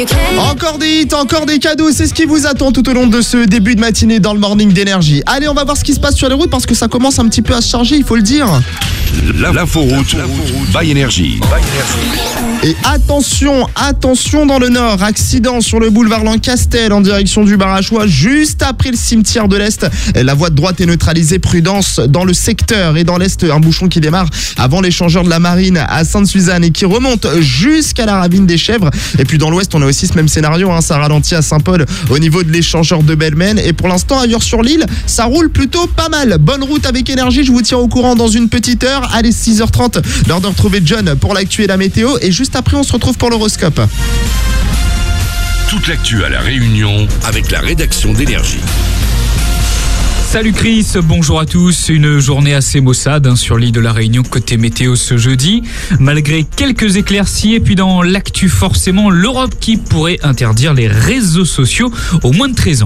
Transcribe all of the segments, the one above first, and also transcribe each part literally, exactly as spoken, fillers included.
Encore des hits, encore des cadeaux, c'est ce qui vous attend tout au long de ce début de matinée dans le Morning d'Énergie. Allez, on va voir ce qui se passe sur les routes parce que ça commence un petit peu à se charger, il faut le dire. L'inforoute by Énergie. Et attention, attention dans le Nord, accident sur le boulevard Lancastel en direction du Barachois, juste après le cimetière de l'Est. La voie de droite est neutralisée, prudence dans le secteur. Et dans l'Est, un bouchon qui démarre avant l'échangeur de la Marine à Sainte-Suzanne et qui remonte jusqu'à la ravine des Chèvres. Et puis dans l'Ouest, on a aussi ce même scénario, hein, ça ralentit à Saint-Paul au niveau de l'échangeur de Belmen. Et pour l'instant, ailleurs sur l'île, ça roule plutôt pas mal. Bonne route avec Énergie, je vous tiens au courant dans une petite heure. Allez, six heures trente, l'heure de retrouver John pour l'actu et la météo. Et juste après, on se retrouve pour l'horoscope. Toute l'actu à La Réunion avec la rédaction d'Énergie. Salut Chris, bonjour à tous. Une journée assez maussade hein, sur l'île de la Réunion côté météo ce jeudi. Malgré quelques éclaircies et puis dans l'actu forcément l'Europe qui pourrait interdire les réseaux sociaux aux moins de treize ans.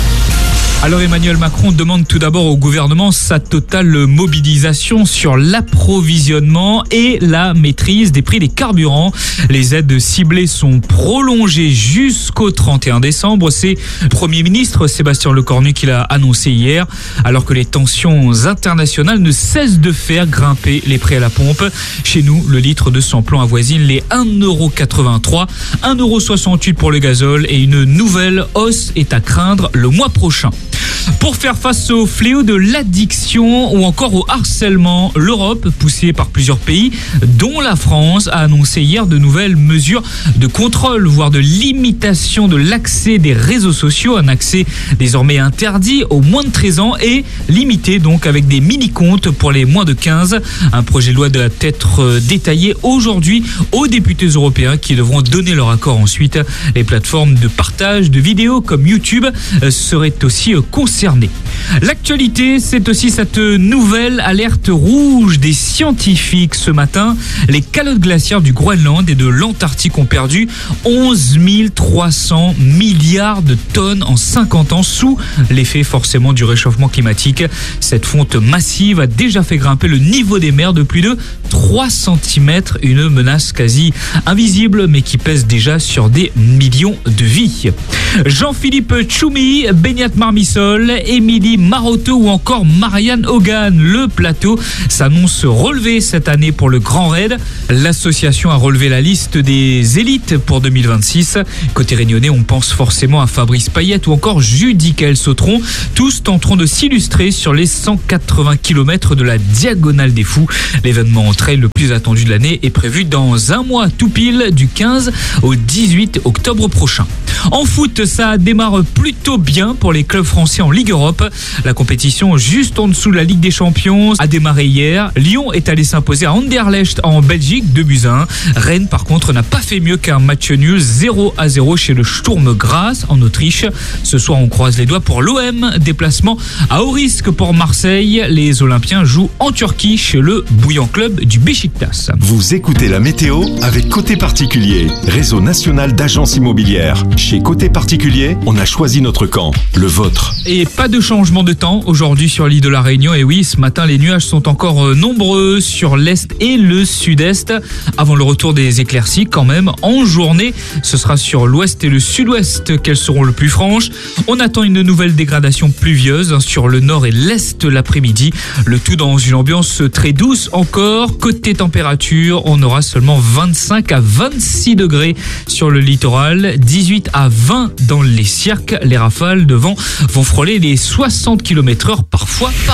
Alors Emmanuel Macron demande tout d'abord au gouvernement sa totale mobilisation sur l'approvisionnement et la maîtrise des prix des carburants. Les aides ciblées sont prolongées jusqu'au trente et un décembre. C'est le Premier ministre Sébastien Lecornu qui l'a annoncé hier, alors que les tensions internationales ne cessent de faire grimper les prix à la pompe. Chez nous, le litre de samplon avoisine les un euro quatre-vingt-trois, un euro soixante-huit pour le gazole et une nouvelle hausse est à craindre le mois prochain. Pour faire face au fléau de l'addiction ou encore au harcèlement, l'Europe, poussée par plusieurs pays, dont la France, a annoncé hier de nouvelles mesures de contrôle, voire de limitation de l'accès des réseaux sociaux, un accès désormais interdit aux moins de treize ans et limité donc avec des mini-comptes pour les moins de quinze. Un projet de loi doit être détaillé aujourd'hui aux députés européens qui devront donner leur accord ensuite. Les plateformes de partage de vidéos comme YouTube seraient aussi concernés. L'actualité, c'est aussi cette nouvelle alerte rouge des scientifiques ce matin. Les calottes glaciaires du Groenland et de l'Antarctique ont perdu onze mille trois cents milliards de tonnes en cinquante ans sous l'effet forcément du réchauffement climatique. Cette fonte massive a déjà fait grimper le niveau des mers de plus de trois centimètres, une menace quasi invisible mais qui pèse déjà sur des millions de vies. Jean-Philippe Tchoumi, Beñat Marmisol, Émilie Maroteau ou encore Marianne Hogan. Le plateau s'annonce relevé cette année pour le Grand Raid. L'association a relevé la liste des élites pour deux mille vingt-six. Côté réunionnais, on pense forcément à Fabrice Payette ou encore Judicaël Sautron. Tous tenteront de s'illustrer sur les cent quatre-vingts kilomètres de la Diagonale des Fous. L'événement trail le plus attendu de l'année est prévu dans un mois tout pile, du quinze au dix-huit octobre prochain. En foot, ça démarre plutôt bien pour les clubs français en Ligue Europe. La compétition juste en dessous de la Ligue des Champions a démarré hier. Lyon est allé s'imposer à Anderlecht en Belgique, deux buts à un. Rennes, par contre, n'a pas fait mieux qu'un match nul zéro à zéro chez le Sturm Graz en Autriche. Ce soir, on croise les doigts pour l'O M. Déplacement à haut risque pour Marseille. Les Olympiens jouent en Turquie chez le bouillant club du Beşiktaş. Vous écoutez la météo avec Côté Particulier, réseau national d'agences immobilières. Chez Côté Particulier, on a choisi notre camp, le vôtre. Et pas de changement de temps aujourd'hui sur l'île de la Réunion. Et oui, ce matin, les nuages sont encore nombreux sur l'est et le sud-est. Avant le retour des éclaircies, quand même, en journée, ce sera sur l'ouest et le sud-ouest qu'elles seront le plus franches. On attend une nouvelle dégradation pluvieuse sur le nord et l'est l'après-midi. Le tout dans une ambiance très douce encore. Côté température, on aura seulement vingt-cinq à vingt-six degrés sur le littoral, dix-huit à vingt dans les cirques. Les rafales de vent vont frôler les soixante kilomètres heure parfois par